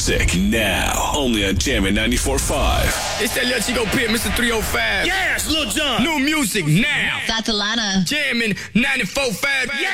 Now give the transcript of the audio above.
music now. Only on Jammin' 94.5. It's that Lil Chico Pit, Mr. 305. Yes, Lil Jon. New music now. That's Alana. Jammin' 94.5. Yeah.